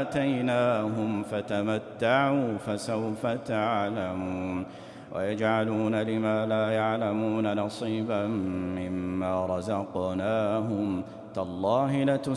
آتيناهم فتمتعوا فسوف تعلمون ويجعلون لما لا يعلمون نصيبا مما رزقناهم تالله